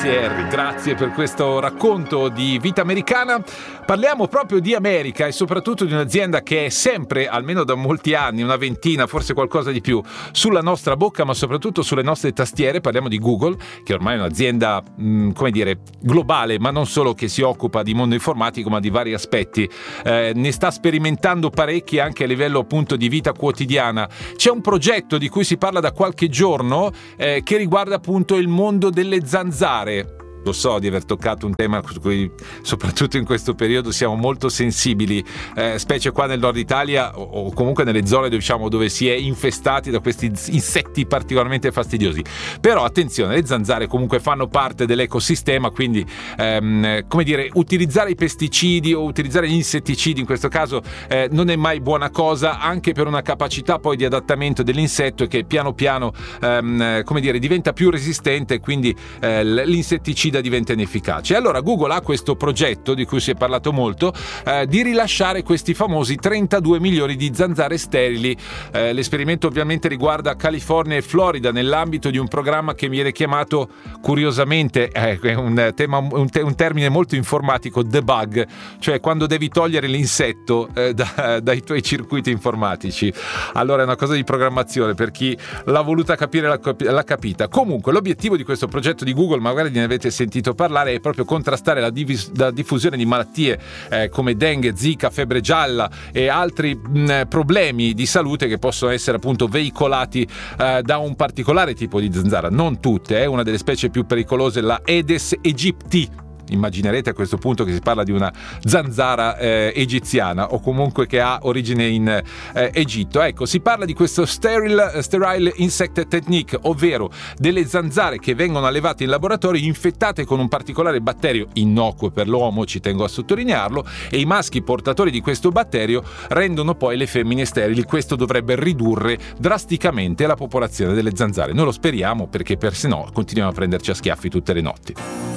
Grazie Harry, grazie per questo racconto di vita americana. Parliamo proprio di America e soprattutto di un'azienda che è sempre, almeno da molti anni, una ventina, forse qualcosa di più, sulla nostra bocca, ma soprattutto sulle nostre tastiere. Parliamo di Google, che ormai è un'azienda, globale, ma non solo, che si occupa di mondo informatico, ma di vari aspetti. Ne sta sperimentando parecchi anche a livello appunto di vita quotidiana. C'è un progetto di cui si parla da qualche giorno che riguarda appunto il mondo delle zanzare. Lo so di aver toccato un tema su cui soprattutto in questo periodo siamo molto sensibili, specie qua nel nord Italia o comunque nelle zone dove si è infestati da questi insetti particolarmente fastidiosi. Però attenzione, le zanzare comunque fanno parte dell'ecosistema, quindi utilizzare i pesticidi o utilizzare gli insetticidi in questo caso non è mai buona cosa, anche per una capacità poi di adattamento dell'insetto che piano piano diventa più resistente e quindi l'insetticida diventa inefficace. Allora Google ha questo progetto di cui si è parlato molto, di rilasciare questi famosi 32 milioni di zanzare sterili. L'esperimento ovviamente riguarda California e Florida nell'ambito di un programma che viene chiamato, curiosamente, è un termine molto informatico, debug, cioè quando devi togliere l'insetto dai tuoi circuiti informatici. Allora è una cosa di programmazione, per chi l'ha voluta capire l'ha capita. Comunque l'obiettivo di questo progetto di Google, magari ne avete sentito parlare, è proprio contrastare la diffusione di malattie come dengue, zika, febbre gialla e altri problemi di salute che possono essere appunto veicolati da un particolare tipo di zanzara. Non tutte, una delle specie più pericolose, la Aedes aegypti. Immaginerete a questo punto che si parla di una zanzara egiziana o comunque che ha origine in Egitto. Ecco, si parla di questo sterile insect technique, ovvero delle zanzare che vengono allevate in laboratorio infettate con un particolare batterio innocuo per l'uomo, ci tengo a sottolinearlo, e i maschi portatori di questo batterio rendono poi le femmine sterili. Questo dovrebbe ridurre drasticamente la popolazione delle zanzare. Noi lo speriamo, perché per se no continuiamo a prenderci a schiaffi tutte le notti.